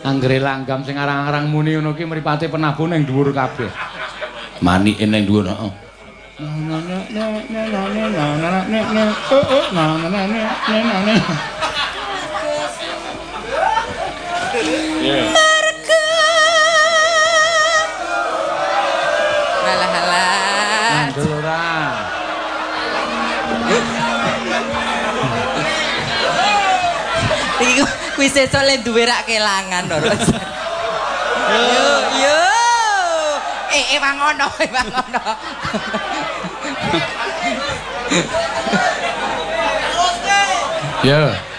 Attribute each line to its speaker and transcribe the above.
Speaker 1: Anggere langgam sing arang-arang muni ngono ki mripate penabuh ning dhuwur kabeh. Manike ning dhuwur, heeh.
Speaker 2: Halah.
Speaker 1: Mandul ora.
Speaker 2: Iki kuwi sesuk le duwe rak kelangan lho. Yo. Wangono.
Speaker 1: Yo.